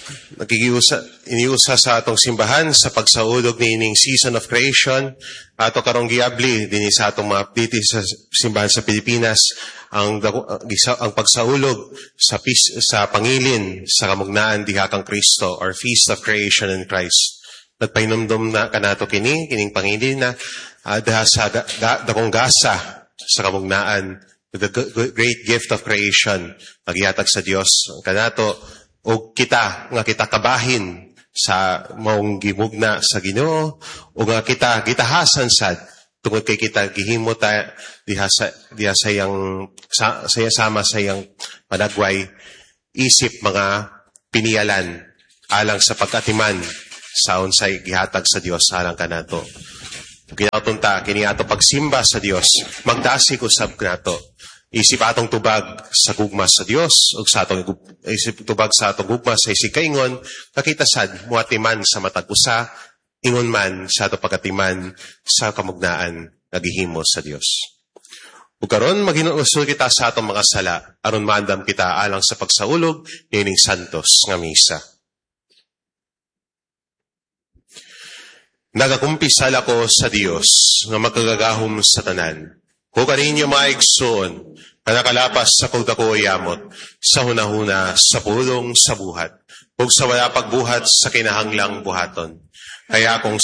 iniusa sa atong simbahan sa pagsaulog niining season of creation, ato karong giabli din sa atong mga update sa simbahan sa Pilipinas ang pagsaulog sa pangilin sa kamugnaan diha kang Kristo or Feast of Creation in Christ. Nagpahinumdum na kanato kining pangilin na diha sa dakong gasa sa kamugnaan, the great gift of creation nagyatag sa Dios kanato o kita kabahin sa maong gimugna sa Ginoo o nga kita gitahasan sad tungod kay kita gihimo ta diha sa yang sama sa yang panagway isip mga pinialan alang sa pagkatiman sa unsay gihatag sa Dios alang kanato. Kinautunta kini ato pagsimba sa Dios magdasi ko sab kanato. Isip atong tubag sa gugma sa Dios ug sa atong isip tubag sa atong gugma sa isikaingon kakita sad muatiman sa matag usa ingon man sa ato pagatiman sa kamugnaan nga gihimo sa Dios. Ug karon maghinusul kita sa atong mga sala aron maandam kita alang sa pagsaulog niining santos nga misa. Nagakumpisal ako sa Dios nga magkagagahom sa tanan. Kung kaninyo maigsoon, nakalapas sa kugdako yamot, sa hunahuna, sa pulong, sa buhat, kung sa wala pagbuhat sa kinahanglang buhaton. Kaya akong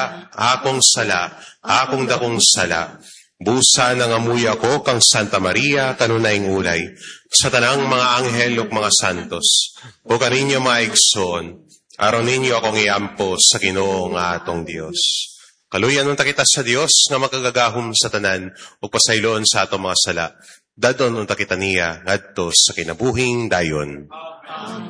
dakong sala, busa ng amuy ako kang Santa Maria, kanunayng ulay, sa tanang mga anghel ug mga santos. Kung kaninyo maigsoon, aron ninyo akong iampo sa Ginoo nga atong Dios. Kaluyan unta kita sa Dios nga makagagahom sa tanan ug pasayloon sa atong mga sala. Dadon unta kita niya ngadto sa kinabuhing dayon.